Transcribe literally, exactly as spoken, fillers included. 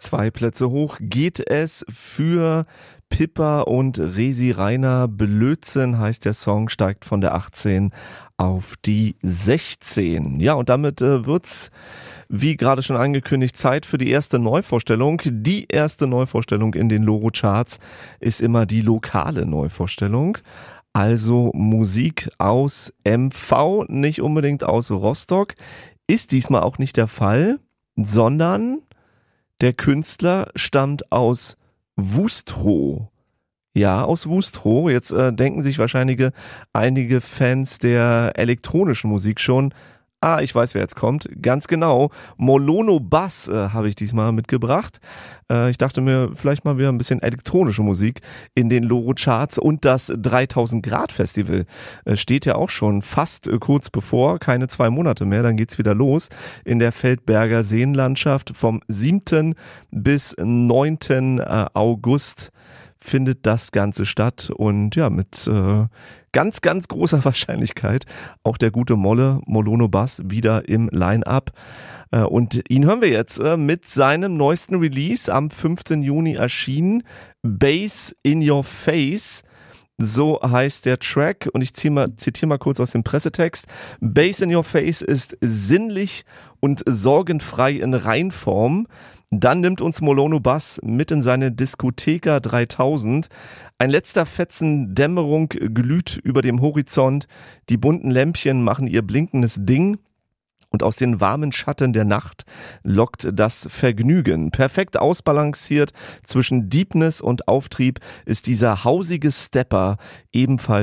Zwei Plätze hoch geht es für Pippa und Resi Reiner. Blödsinn heißt der Song, steigt von der achtzehn auf die sechzehn. Ja, und damit äh, wird's, wie gerade schon angekündigt, Zeit für die erste Neuvorstellung. Die erste Neuvorstellung in den Loro-Charts ist immer die lokale Neuvorstellung. Also Musik aus M V, nicht unbedingt aus Rostock. Ist diesmal auch nicht der Fall, sondern der Künstler stammt aus Wustrow. Ja, aus Wustrow. Jetzt äh, denken sich wahrscheinlich einige Fans der elektronischen Musik schon, ah, ich weiß, wer jetzt kommt. Ganz genau. Molono Bass äh, habe ich diesmal mitgebracht. Äh, ich dachte mir, vielleicht mal wieder ein bisschen elektronische Musik in den Loro-Charts. Und das dreitausend Grad Festival äh, steht ja auch schon fast äh, kurz bevor. Keine zwei Monate mehr, dann geht's wieder los. In der Feldberger Seenlandschaft vom siebten bis neunten Äh, August findet das Ganze statt und ja, mit äh, ganz, ganz großer Wahrscheinlichkeit auch der gute Molle, Molono Bass, wieder im Line-Up. Äh, und ihn hören wir jetzt äh, mit seinem neuesten Release, am fünften Juni erschienen, Bass in Your Face. So heißt der Track und ich zitiere mal, zitiere mal kurz aus dem Pressetext. Bass in Your Face ist sinnlich und sorgenfrei in Reinform. Dann nimmt uns Molono Bass mit in seine Diskotheka dreitausend. Ein letzter Fetzen Dämmerung glüht über dem Horizont. Die bunten Lämpchen machen ihr blinkendes Ding. Und aus den warmen Schatten der Nacht lockt das Vergnügen. Perfekt ausbalanciert zwischen Deepness und Auftrieb ist dieser hausige Stepper ebenfalls